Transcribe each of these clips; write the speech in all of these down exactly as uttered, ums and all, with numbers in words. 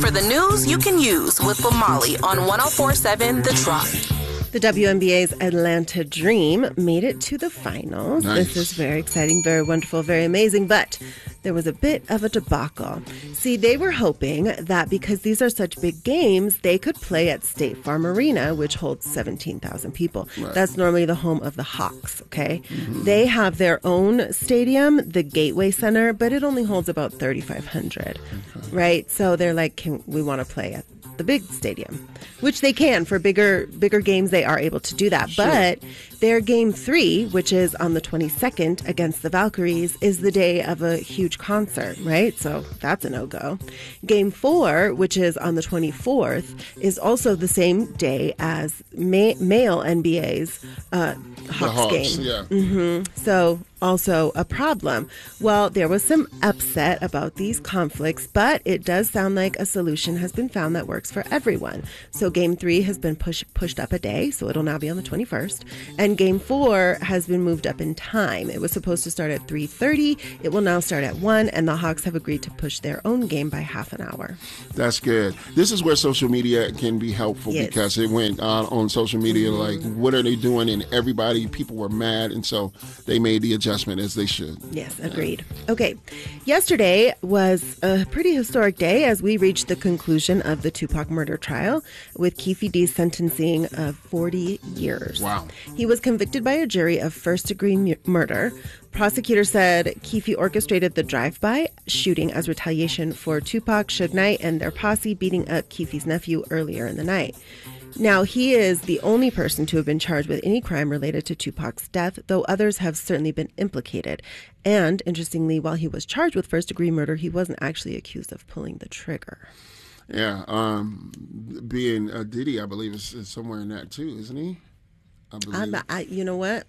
for the news you can use with Bomali on one oh four point seven The Drop. The W N B A's Atlanta Dream made it to the finals. Nice. This is very exciting, very wonderful, very amazing, but there was a bit of a debacle. See, they were hoping that because these are such big games, they could play at State Farm Arena, which holds seventeen thousand people. Right. That's normally the home of the Hawks, okay? Mm-hmm. They have their own stadium, the Gateway Center, but it only holds about thirty-five hundred, okay. Right? So they're like, can we want to play at the big stadium, which they can for bigger bigger games. They are able to do that. Sure. But their game three, which is on the twenty-second against the Valkyries, is the day of a huge concert, right? So that's a no-go. Game four, which is on the twenty-fourth, is also the same day as ma- male N B A's uh, Hawks, Hawks game. Yeah. Mm-hmm. So also a problem. Well, there was some upset about these conflicts, but it does sound like a solution has been found that works for everyone. So game three has been push, pushed up a day, so it'll now be on the twenty-first. And game four has been moved up in time. It was supposed to start at three thirty. It will now start at one, and the Hawks have agreed to push their own game by half an hour. That's good. This is where social media can be helpful, yes. Because it went on, on social media, mm-hmm. like, what are they doing? And everybody, people were mad, and so they made the adjustment. As they should. Yes, agreed. Okay. Yesterday was a pretty historic day as we reached the conclusion of the Tupac murder trial with Keffe D's sentencing of forty years. Wow. He was convicted by a jury of first-degree mu- murder. Prosecutors said Keffe orchestrated the drive-by shooting as retaliation for Tupac, Suge Knight, and their posse beating up Keffe's nephew earlier in the night. Now, he is the only person to have been charged with any crime related to Tupac's death, though others have certainly been implicated. And, interestingly, while he was charged with first-degree murder, he wasn't actually accused of pulling the trigger. Yeah, um, being uh, Diddy, I believe, is, is somewhere in that, too, isn't he? I believe. I, I, you know what?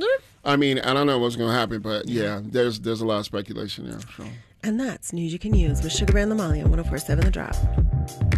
I mean, I don't know what's going to happen, but, yeah, there's there's a lot of speculation there. So. And that's news you can use with Sugar Bear and Lamali on one oh four point seven The Drop.